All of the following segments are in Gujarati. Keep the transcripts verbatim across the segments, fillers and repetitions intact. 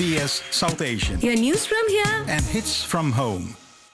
S B S South Asian Your news from here. and hits from home.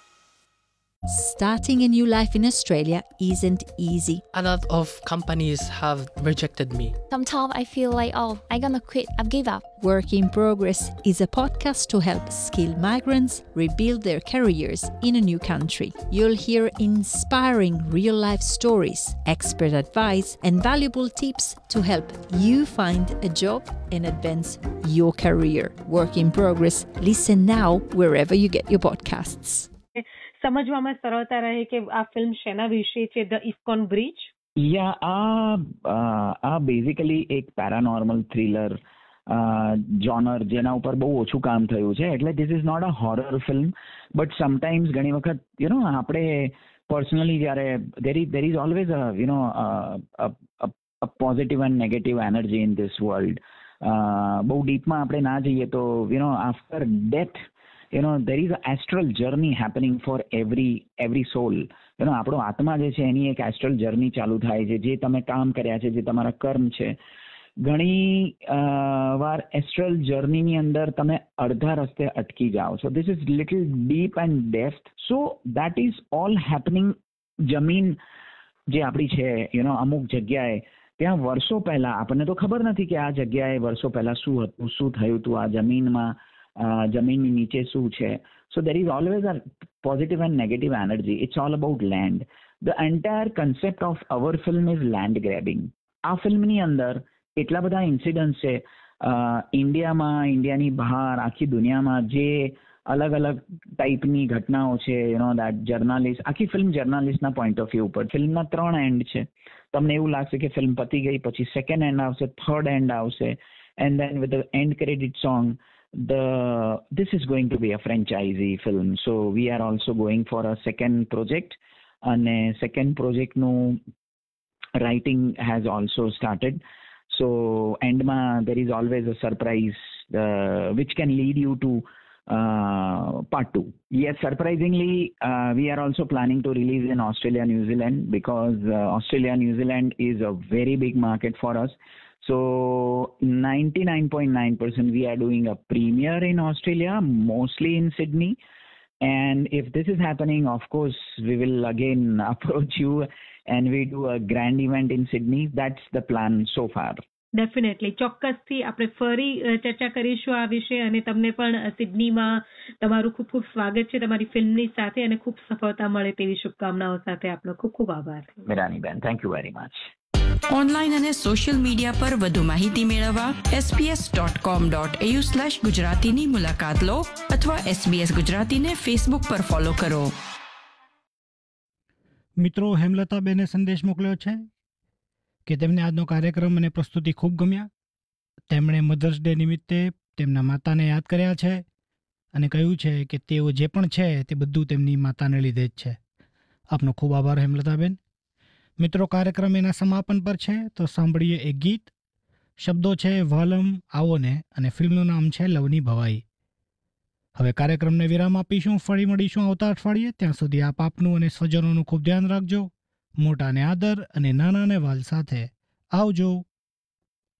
Starting a new life in Australia isn't easy. A lot of companies have rejected me. Sometimes I feel like, oh, I'm gonna quit, I've give up. Work in Progress is a podcast to help skilled migrants rebuild their careers in a new country. You'll hear inspiring real-life stories, expert advice, and valuable tips to help you find a job and advance your career. Work in Progress. Listen now wherever you get your podcasts. સમજવામાં સરળતા રહે કે આ ફિલ્મ શેના વિશે છે, ધ ઇસ્કોન બ્રિજ? યા આ આ બેઝિકલી એક પેરાનોર્મલ થ્રિલર જોનર જેના ઉપર બહુ ઓછું કામ થયું છે. એટલે this is not a horror film, but sometimes ઘણી વખત યુ નો આપણે પર્સનલી જ્યારે there is there is always a you know a positive and negative energy in this world. બહુ ડીપમાં આપણે ના જઈએ તો you know after death you know there is a astral journey happening for every every soul. you know આપણો આત્મા જે છે એની એક astral journey ચાલુ થાય છે. જે તમે કામ કર્યા છે, જે તમારા કર્મ છે, ઘણી વાર astral journey ની અંદર તમે અડધા રસ્તે અટકી જાઓ છો. this is little deep and depth, so that is all happening. જમીન જે આપણી છે you know અમુક જગ્યાએ ત્યાં વર્ષો પહેલા આપણને તો ખબર નથી કે આ જગ્યાએ વર્ષો પહેલા શું હતું, શું થયું હતું આ જમીનમાં, જમીનની નીચે શું છે. સો there is always a positive and negative energy. It's all about land. The entire concept of our film is land grabbing. આ ફિલ્મની અંદર એટલા બધા ઇન્સિડન્ટ્સ છે ઇન્ડિયામાં, ઇન્ડિયાની બહાર, આખી દુનિયામાં જે અલગ અલગ ટાઈપની ઘટનાઓ છે. યુ નો દેટ જર્નાલિસ્ટ, આખી ફિલ્મ જર્નાલિસ્ટના પોઈન્ટ ઓફ વ્યૂ ઉપર. ફિલ્મના ત્રણ એન્ડ છે. તમને એવું લાગશે કે ફિલ્મ પતી ગઈ, પછી સેકન્ડ એન્ડ આવશે, થર્ડ એન્ડ આવશે, and then with the and credit song. The this is going to be a franchisee film, so we are also going for a second project, and a second project no writing has also started. So end ma there is always a surprise uh, which can lead you to uh, part two. Yes, surprisingly uh, we are also planning to release in Australia, New Zealand, because uh, Australia, New Zealand is a very big market for us. So ninety-nine point nine percent we are doing a premiere in Australia, mostly in Sydney. And if this is happening, of course, we will again approach you and we do a grand event in Sydney. That's the plan so far. Definitely, ચોક્કસથી આપણે ફરી ચર્ચા કરીશું આ વિશે. અને તમને પણ સિડનીમાં તમારું ખૂબ ખૂબ સ્વાગત છે તમારી ફિલ્મની સાથે, અને ખૂબ સફળતા મળે તેવી શુભકામનાઓ સાથે આપનો ખૂબ ખૂબ આભાર. Mirani-બેન, thank you very much. Online અને સોશિયલ મીડિયા પર વધુ માહિતી મેળવવા S B S dot com dot A you slash ગુજરાતીની મુલાકાત લો અથવા એસબીએસ ગુજરાતીને ફેસબુક પર ફોલો કરો. મિત્રો, હેમલતાબેને સંદેશ મોકલ્યો છે કે તેમને આજનો કાર્યક્રમ અને પ્રસ્તુતિ ખૂબ ગમ્યા. તેમણે મધર્સ ડે નિમિત્તે તેમના માતાને યાદ કર્યા છે અને કહ્યું છે કે તેઓ જે પણ છે તે બધું તેમની માતાને લીધે જ છે. આપનો ખૂબ આભાર હેમલતાબેન. મિત્રો, કાર્યક્રમ એના સમાપન પર છે, તો સાંભળીએ એક ગીત. શબ્દો છે વાલમ આવોને અને ફિલ્મનું નામ છે લવની ભવાઈ. હવે કાર્યક્રમને વિરામ આપીશું. ફરી મળીશું આવતા અઠવાડિયે. ત્યાં સુધી આપ આપનું અને સ્વજનોનું ખૂબ ધ્યાન રાખજો. મોટાને આદર અને નાનાને વાલ સાથે. આવજો.